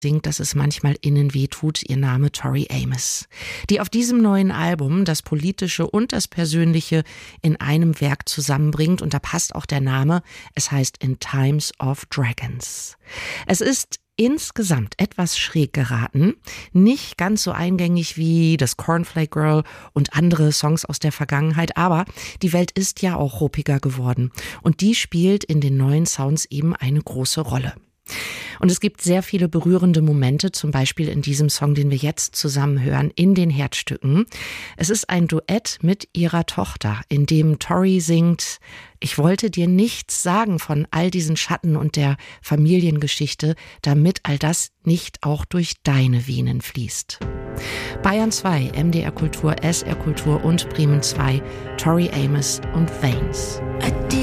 singt, dass es manchmal innen weh tut, ihr Name Tori Amos, die auf diesem neuen Album das Politische und das Persönliche in einem Werk zusammenbringt, und da passt auch der Name, es heißt In Times of Dragons. Es ist insgesamt etwas schräg geraten, nicht ganz so eingängig wie das Cornflake Girl und andere Songs aus der Vergangenheit, aber die Welt ist ja auch ruppiger geworden und die spielt in den neuen Sounds eben eine große Rolle. Und es gibt sehr viele berührende Momente, zum Beispiel in diesem Song, den wir jetzt zusammen hören, in den Herzstücken. Es ist ein Duett mit ihrer Tochter, in dem Tori singt: Ich wollte dir nichts sagen von all diesen Schatten und der Familiengeschichte, damit all das nicht auch durch deine Venen fließt. Bayern 2, MDR Kultur, SR Kultur und Bremen 2, Tori Amos und Veins.